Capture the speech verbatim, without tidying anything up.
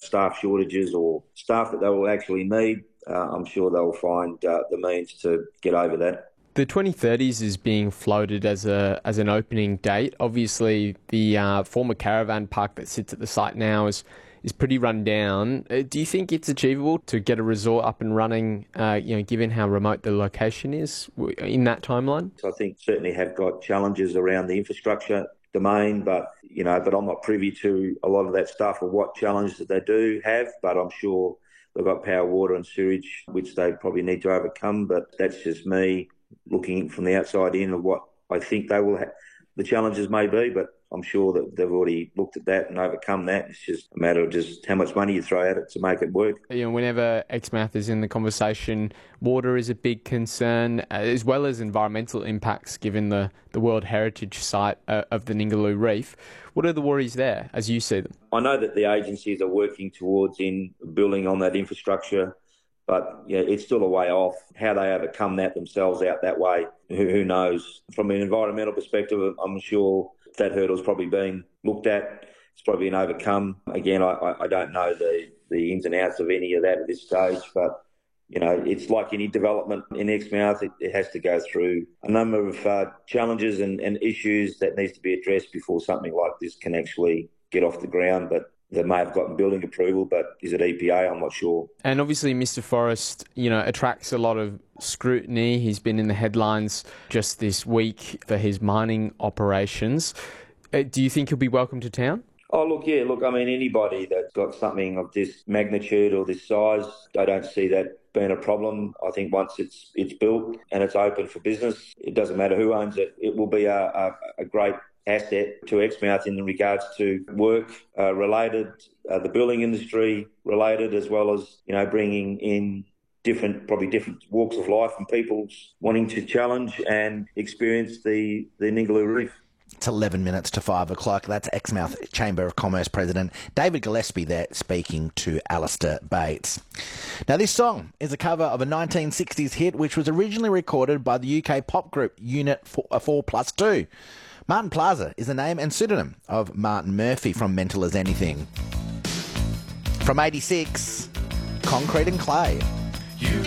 staff shortages or staff that they will actually need, uh, I'm sure they'll find uh, the means to get over that. The twenty thirties is being floated as a as an opening date. Obviously, the uh, former caravan park that sits at the site now is is pretty run down. Uh, do you think it's achievable to get a resort up and running, uh, you know, given how remote the location is in that timeline? I think certainly have got challenges around the infrastructure domain, but you know, but I'm not privy to a lot of that stuff or what challenges that they do have. But I'm sure they've got power, water, and sewage, which they probably need to overcome. But that's just me looking from the outside in of what I think they will have, the challenges may be, but I'm sure that they've already looked at that and overcome that. It's just a matter of just how much money you throw at it to make it work. You know, whenever Exmouth is in the conversation, water is a big concern, as well as environmental impacts given the, the World Heritage Site uh, of the Ningaloo Reef. What are the worries there, as you see them? I know that the agencies are working towards in building on that infrastructure, but yeah, it's still a way off. How they overcome that themselves out that way, who, who knows? From an environmental perspective, I'm sure that hurdle's probably been looked at. It's probably been overcome. Again, I, I don't know the, the ins and outs of any of that at this stage, but you know, it's like any development in Exmouth, it, it has to go through a number of uh, challenges and, and issues that needs to be addressed before something like this can actually get off the ground. But they may have gotten building approval, but is it E P A? I'm not sure. And obviously Mister Forrest, you know, attracts a lot of scrutiny. He's been in the headlines just this week for his mining operations. Uh, do you think he'll be welcome to town? Oh, look, yeah, look, I mean, anybody that's got something of this magnitude or this size, I don't see that being a problem. I think once it's it's built and it's open for business, it doesn't matter who owns it. It will be a, a, a great asset to Exmouth in regards to work uh, related, uh, the building industry related, as well as, you know, bringing in different, probably different walks of life and people wanting to challenge and experience the, the Ningaloo Reef. It's eleven minutes to five o'clock. That's Exmouth Chamber of Commerce President David Gillespie there speaking to Alistair Bates. Now, this song is a cover of a nineteen sixties hit which was originally recorded by the U K pop group Unit four plus two. Martin Plaza is the name and pseudonym of Martin Murphy from Mental as Anything. From eighty-six, Concrete and Clay. You